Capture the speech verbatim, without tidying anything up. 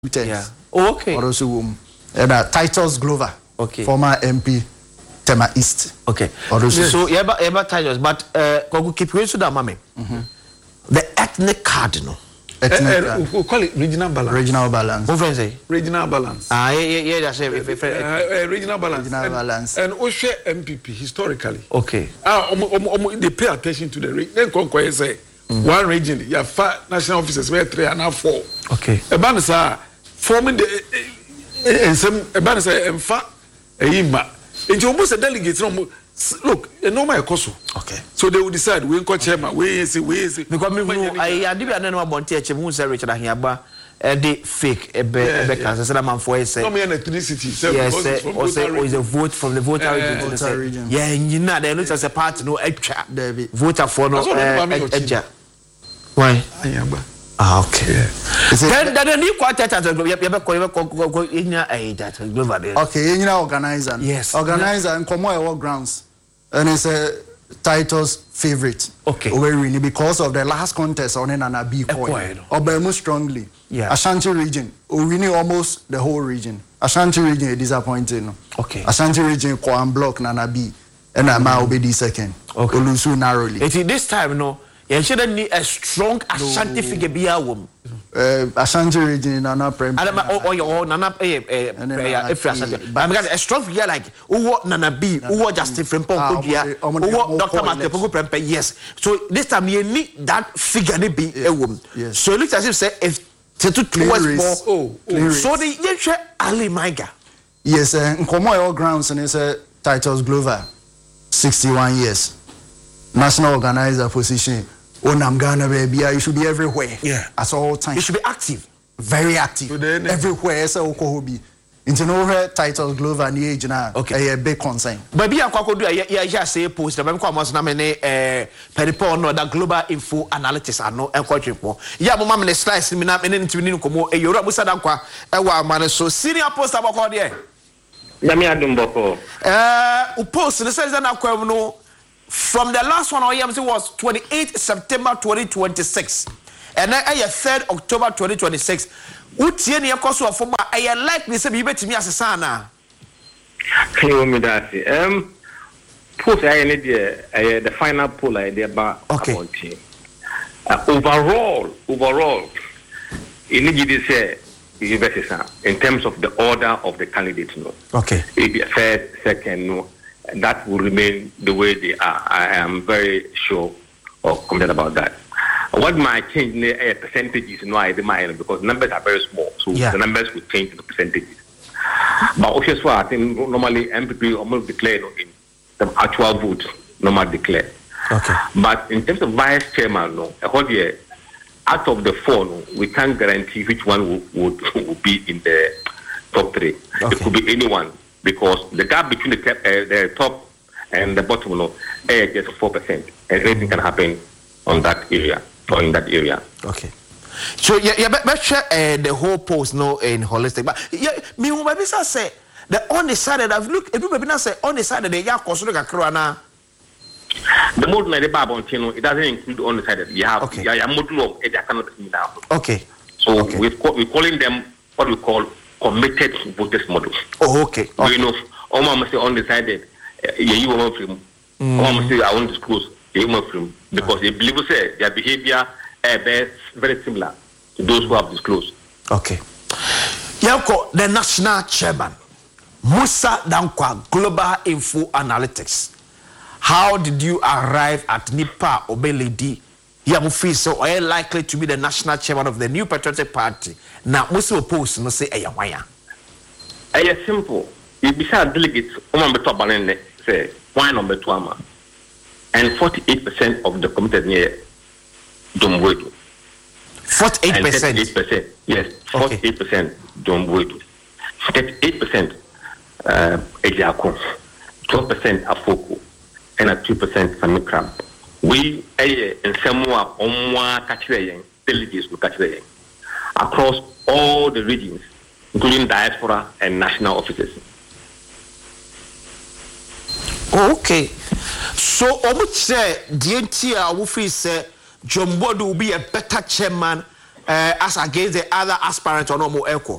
Yeah. Oh, okay. Or also um, and uh, Titus Glover. Okay. Former M P Tema East. Okay. Or also so yeah, but yeah, but Titus, but uh, Kogu keep going to that, mommy. The ethnic cardinal. Ethnic. Uh, uh, we call it regional balance. Regional balance. What friends say? Regional balance. Ah, yeah, yeah, yeah. That's it. Uh, uh, regional balance. Regional and, balance. And also M P P historically. Okay. Ah, um, um, um, they pay attention to the region. Then Konko say one region. You have five national officers. We have three and now four. Okay. About the forming the and some about say and fa imba. And you almost a delegate. Look, a normal coso. Okay. So they will decide we go chairman. We is it? We is it? Because me, I I did not know about T H M. Who said Richard Ahiaba? A de fake a be a be cancer. So man for say. Come here electricity. Yes, or say or is a vote from the voter region. Yeah, you know they look as a party no extra. Voter for no extra. Why? Ahiaba. Ah, okay. Then then the quartet at the you be call go in a that global there. Okay, you know organizer. Yes. Organizer and come on grounds. And it's a Titus favorite. Okay. Really because of the last contest on Nana B coin. Obemu strongly. Yeah. Ashanti region. We winning almost the whole region. Ashanti region is disappointing. Okay. Ashanti region ko block Nana B. And I'm now be the second. Okay. Olusu narrowly. It this time no. You shouldn't need a strong Ashanti figure be a woman. Uh, Ashanti region Nana Prem. I don't know or your Nana eh eh if Ashanti. But because a strong figure like who Nana B, who Justin Frimpong Kodia, who Doctor Matepoku Prempe. Yes. So this time you need that figure to be a woman. Yes. So it looks as if say if to towards more. Oh, oh. So the you Ali Maiga. Yes, uh, Nkomo all grounds and it's a Titus Glover, sixty-one years, national organizer position. Oh, Namgana baby, you should be everywhere. Yeah, at all times. You should be active, very active. So everywhere. So Okohobi, into nowhere. Titus Glover and the age now. Okay, a big concern. But be a quack do yeah yeah yeah say post. I'm quite much na mene eh peripo no that global info analytics are no and quite report. Yeah, my mama slice me na mene into ni nkomo. Eh, Europe musa dankwa. Eh, wa man so senior post about call there. Nami adumboko. Eh, u post the says that na kwem no. From the last one, I was twenty-eighth September twenty twenty-six, and then I third October twenty twenty-six. Utie ni akoso afoma I like me say be betimi asesa na. Clear me that. Um, post I need the the final poll I dey about. Okay. Uh, overall, overall, you need to say in terms of the order of the candidates. No. Okay. It be third, second, no. That will remain the way they are. I am very sure or confident about that. What might change in the percentages, no, I demand because numbers are very small, so yeah. The numbers will change in the percentages. But obviously, I think normally M P P almost declare in the actual vote, normally declare. Okay. But in terms of vice chairman, no, year, out of the four, no, we can't guarantee which one would, would, would be in the top three. Okay. It could be anyone. Because the gap between the, cap, uh, the top and the bottom, no, is just four percent. And anything can happen on that area or in that area. Okay. So yeah, yeah, but, but share uh, the whole post, no, in holistic. But yeah, me who maybe say the undecided. I've looked. If you maybe not say undecided, they are considered a corona. The mode like the Bible, you know, it doesn't include undecided. You have, okay. Yeah, yeah, mode law. It cannot be down. Okay. So okay. we've call, we're calling them what we call committed voters models. Oh, okay. okay. You know, all must say undecided. Yeah, you want from. All must say I want to disclose. You want from because okay. They believe say their behavior is very similar to those who have disclosed. Okay. Yako, the national chairman, Musa Dankwa, Global Info Analytics. How did you arrive at Nipa Obeledi? Yamufi, so are you likely to be the national chairman of the New Patriotic Party? Now, most of the posts no say Ayawaya. It's simple. You beside delegates, one number two, say one number two, and forty-eight percent of the committed near Domwedu. Forty-eight percent. Eight percent. Yes, forty-eight percent Domwedu. Thirty-eight percent uh Ejiako, twelve percent Afoko, and a two percent Samikram. We a in Samoa Omwa Kachreyen, delegates to Kachreyen across all the regions, including diaspora and national offices. Okay. So Omu say D N T a wufi say John Bodu will be a better chairman uh, as against the other aspirant on Omo Echo.